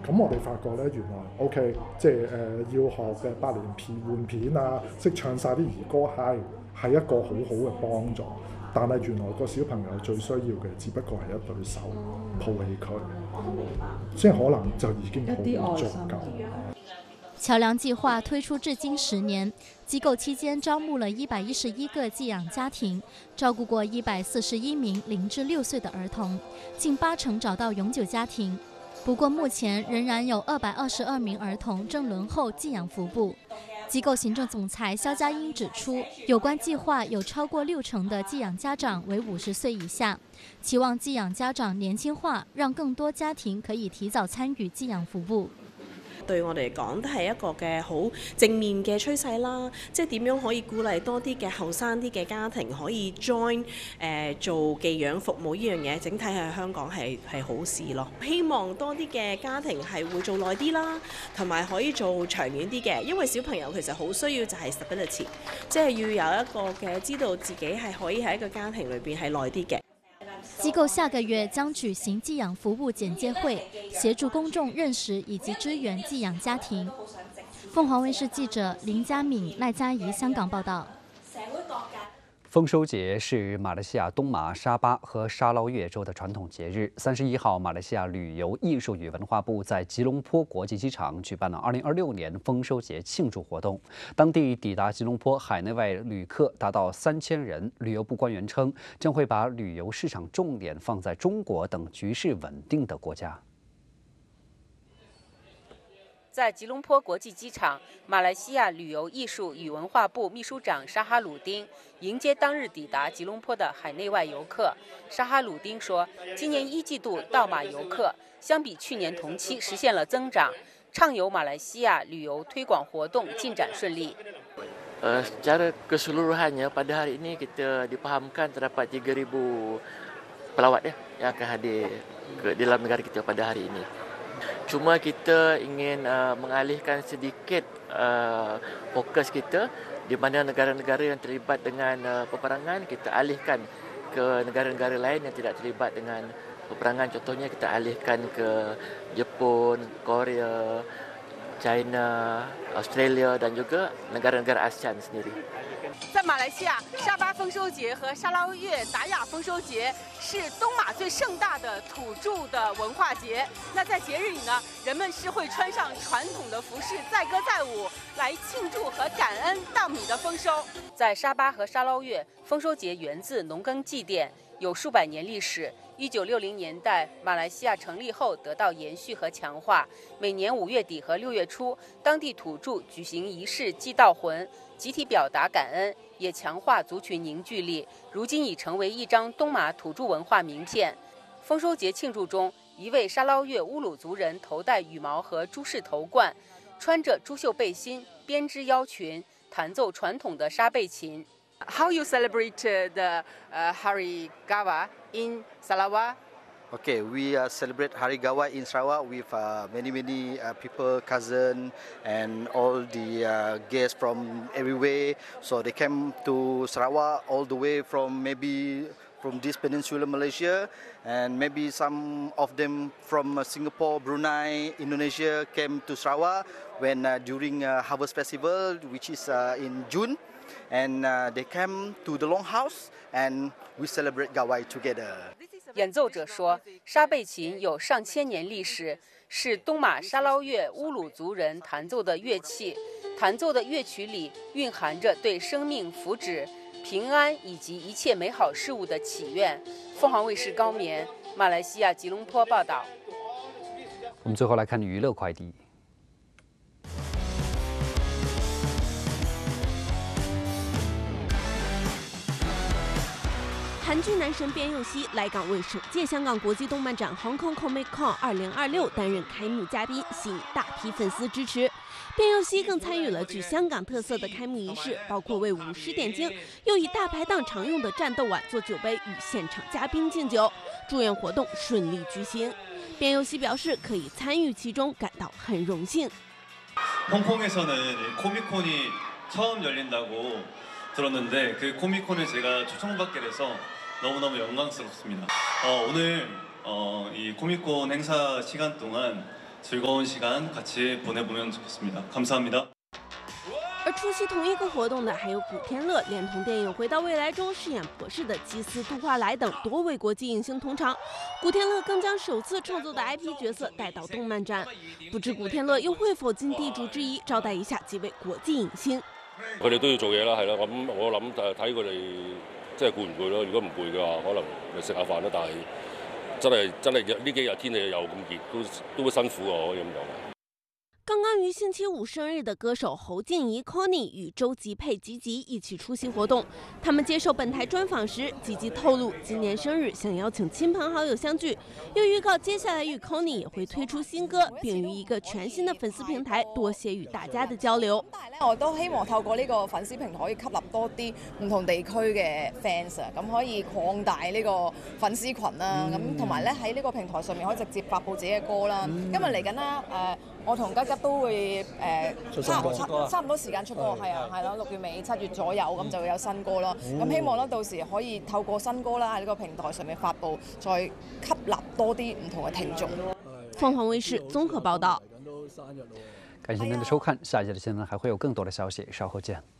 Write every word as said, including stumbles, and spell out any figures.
咁我哋發覺咧，原來 OK， 即係誒、呃、要學嘅八年片換片啊，識唱晒啲兒歌係係一個好好嘅幫助。但係原來個小朋友最需要嘅，只不過係一對手抱起佢，即係可能就已經好足夠。 橋梁計劃推出至今十年，機構期間招募了一百一十一個寄養家庭，照顧過一百四十一名零至六歲的兒童，近八成找到永久家庭。不過目前仍然有二百二十二名兒童正輪候寄養服務。機構行政總裁肖嘉英指出，有關計劃有超過六成的寄養家長為五十歲以下，期望寄養家長年輕化，讓更多家庭可以提早參與寄養服務。 對我哋嚟講都係一個嘅好正面嘅趨勢啦，即係點樣可以鼓勵多啲嘅後生啲嘅家庭可以 join 誒、呃、做寄養服務呢樣嘢，整體喺香港係係好事咯。希望多啲嘅家庭係會做耐啲啦，同埋可以做長遠啲嘅，因為小朋友其實好需要就係 stability， 即係要有一個嘅知道自己係可以喺一個家庭裏邊係耐啲嘅。 機構下個月將舉行寄養服務簡介會，協助公眾認識以及支援寄養家庭。鳳凰衛視記者林家敏、賴嘉怡香港報道。 豐收節是馬來西亞東馬、沙巴和沙撈越州的傳統節日。三十一號，馬來西亞旅遊藝術與文化部在吉隆坡國際機場舉辦了二零二六年豐收節慶祝活動。當地抵達吉隆坡海內外旅客達到三千人。旅遊部官員稱，將會把旅遊市場重點放在中國等局勢穩定的國家。 在吉隆坡國際機場，馬來西亞旅遊藝術與文化部秘書長沙哈魯丁迎接當日抵達吉隆坡的海內外遊客。沙哈魯丁說，今年一季度到馬遊客相比去年同期實現了增長，暢遊馬來西亞旅遊推廣活動進展順利。 Uh, secara keseluruhannya pada hari ini kita dipahamkan terdapat tiga ribu pelawat ya yang akan hadir ke dalam negara kita pada hari ini. Cuma kita ingin uh, mengalihkan sedikit uh, fokus kita di mana negara-negara yang terlibat dengan uh, peperangan kita alihkan ke negara-negara lain yang tidak terlibat dengan peperangan. Contohnya kita alihkan ke Jepun, Korea, China, Australia dan juga negara-negara ASEAN sendiri. 在马来西亚，沙巴丰收节和沙捞越达雅丰收节是东马最盛大的土著的文化节。那在节日里呢，人们是会穿上传统的服饰，载歌载舞，来庆祝和感恩稻米的丰收。在沙巴和沙捞越，丰收节源自农耕祭典，有数百年历史。一九六零年代，马来西亚成立后得到延续和强化。每年五月底和六月初，当地土著举行仪式祭稻魂。 集体表達感恩，也強化族群凝聚力。如今已成為一張東馬土著文化名片。豐收節慶祝中，一位沙撈越烏魯族人頭戴羽毛和珠飾頭冠，穿着珠繡背心、編織腰裙，彈奏傳統的沙貝琴。How you celebrate the uh, Hari Gawa in Sarawak? Okay, we uh, celebrate Hari Gawa in Sarawak with uh, many many uh, people, cousin, and all the uh, guests from everywhere. So they came to Sarawak all the way from maybe from this peninsula Malaysia, and maybe some of them from uh, Singapore, Brunei, Indonesia came to Sarawak when uh, during uh, Harvest Festival, which is uh, in June, and uh, they came to the Longhouse and we celebrate Gawai together. 演奏者说，沙贝琴有上千年历史，是东马沙捞越乌鲁族人弹奏的乐器。弹奏的乐曲里蕴含着对生命福祉、平安以及一切美好事物的祈愿。凤凰卫视高棉，马来西亚吉隆坡报道。 我们最后来看娱乐快递。 韩剧男神卞佑锡来港为首届香港国际动漫展 Hong Kong Comic Con 二零二六担任开幕嘉宾，吸引大批粉丝支持。卞佑锡更参与了具香港特色的开幕仪式，包括为舞狮点睛，又以大排档常用的战斗碗做酒杯与现场嘉宾敬酒，祝愿活动顺利举行。卞佑锡表示可以参与其中感到很荣幸。 홍콩에서는 코미콘이 처음 열린다고 들었는데 그 코미콘에 제가 초청받게 돼서 너무너무 영광스럽습니다. 어, 오늘 어, 이 코미콘 행사 시간 동안 즐거운 시간 같이 보내보면 좋겠습니다. 감사합니다. 而出席同一个活动的还有古天乐，连同电影《回到未来》中饰演博士的基斯杜化莱等多位国际影星同场。古天乐更将首次创作的 I P 角色带到动漫展，不知古天乐又會否盡地主之誼，招待一下幾位國際影星。 佢哋都要做嘢啦，係啦。咁我諗誒睇佢哋即係攰唔攰咯。如果唔攰嘅話，可能咪食下飯啦。但係真係真係呢幾日天氣又咁熱，都都會辛苦啊！可以咁講。 刚刚于星期五生日的歌手侯静怡 Connie 与周吉佩吉吉一起出席活动。他们接受本台专访时，吉吉透露，今年生日想邀請親朋好友相聚，又預告接下來與 Connie 也會推出新歌，並於一個全新的粉絲平台多些與大家的交流。 但係咧，我都希望透過呢個粉絲平台可以吸納多啲唔同地區嘅 fans 啊，咁可以擴大呢個粉絲群啦。咁同埋咧喺呢個平台上面可以直接發布自己嘅歌啦。因為嚟緊啦，誒我同吉吉都會誒差差差唔多時間出歌，係啊係咯，六月尾七月左右咁就會有新歌啦。咁希望咧到時可以透過新歌啦喺呢個平台上面發布，再吸納多啲唔同嘅聽眾。 鳳凰衛視綜合報道。 感謝您的收看，下一節的新聞還會有更多的消息，稍後見。